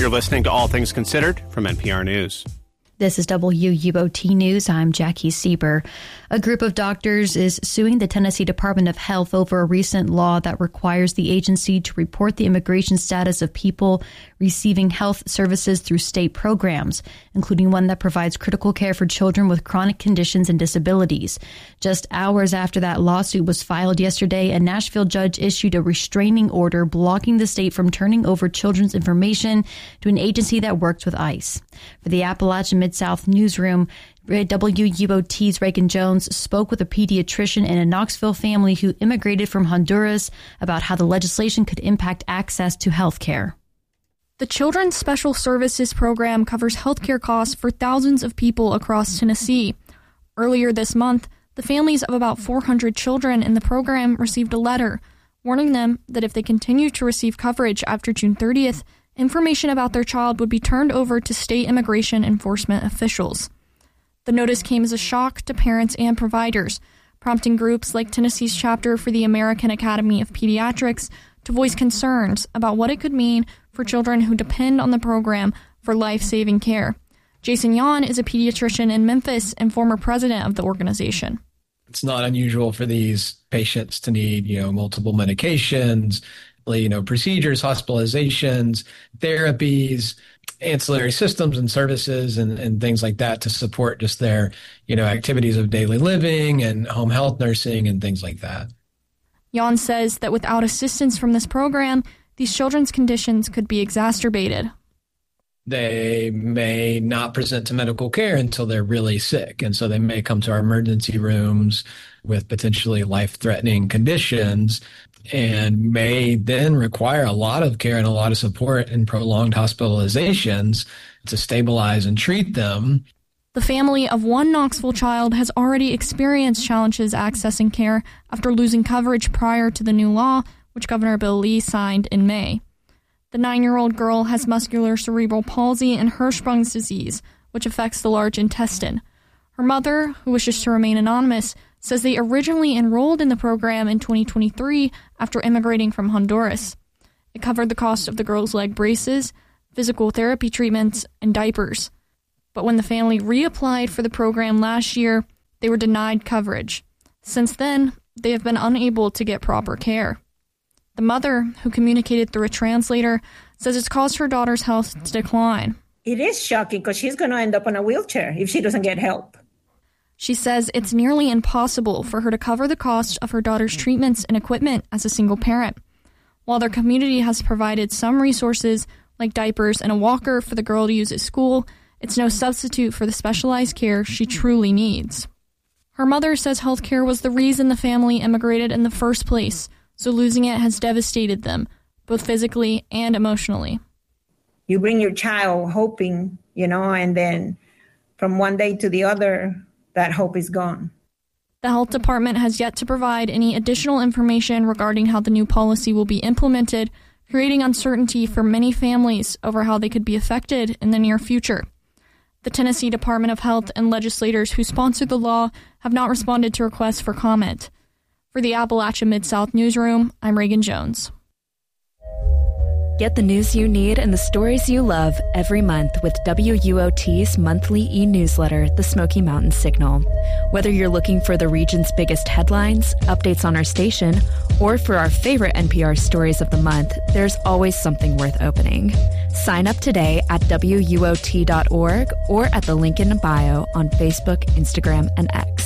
You're listening to All Things Considered from NPR News. This is WUOT News. I'm Jackie Sieber. A group of doctors is suing the Tennessee Department of Health over a recent law that requires the agency to report the immigration status of people receiving health services through state programs, including one that provides critical care for children with chronic conditions and disabilities. Just hours after that lawsuit was filed yesterday, a Nashville judge issued a restraining order blocking the state from turning over children's information to an agency that works with ICE. For the Appalachian Mid-South newsroom, WUOT's Reagan Jones spoke with a pediatrician and a Knoxville family who immigrated from Honduras about how the legislation could impact access to health care. The Children's Special Services Program covers health care costs for thousands of people across Tennessee. Earlier this month, the families of about 400 children in the program received a letter warning them that if they continue to receive coverage after June 30th, information about their child would be turned over to state immigration enforcement officials. The notice came as a shock to parents and providers, prompting groups like Tennessee's chapter for the American Academy of Pediatrics to voice concerns about what it could mean for children who depend on the program for life-saving care. Jason Yon is a pediatrician in Memphis and former president of the organization. It's not unusual for these patients to need, multiple medications, procedures, hospitalizations, therapies, ancillary systems and services and things like that to support just their, activities of daily living and home health nursing and things like that. Jan says that without assistance from this program, these children's conditions could be exacerbated. They may not present to medical care until they're really sick. And so they may come to our emergency rooms with potentially life-threatening conditions and may then require a lot of care and a lot of support and prolonged hospitalizations to stabilize and treat them. The family of one Knoxville child has already experienced challenges accessing care after losing coverage prior to the new law, which Governor Bill Lee signed in May. The 9-year-old girl has muscular cerebral palsy and Hirschsprung's disease, which affects the large intestine. Her mother, who wishes to remain anonymous, says they originally enrolled in the program in 2023 after immigrating from Honduras. It covered the cost of the girl's leg braces, physical therapy treatments, and diapers. But when the family reapplied for the program last year, they were denied coverage. Since then, they have been unable to get proper care. The mother, who communicated through a translator, says it's caused her daughter's health to decline. It is shocking because she's going to end up in a wheelchair if she doesn't get help. She says it's nearly impossible for her to cover the cost of her daughter's treatments and equipment as a single parent. While their community has provided some resources, like diapers and a walker for the girl to use at school, it's no substitute for the specialized care she truly needs. Her mother says health care was the reason the family immigrated in the first place, so losing it has devastated them, both physically and emotionally. You bring your child hoping, and then from one day to the other, that hope is gone. The health department has yet to provide any additional information regarding how the new policy will be implemented, creating uncertainty for many families over how they could be affected in the near future. The Tennessee Department of Health and legislators who sponsored the law have not responded to requests for comment. For the Appalachia Mid-South newsroom, I'm Reagan Jones. Get the news you need and the stories you love every month with WUOT's monthly e-newsletter, The Smoky Mountain Signal. Whether you're looking for the region's biggest headlines, updates on our station, or for our favorite NPR stories of the month, there's always something worth opening. Sign up today at WUOT.org or at the link in the bio on Facebook, Instagram, and X.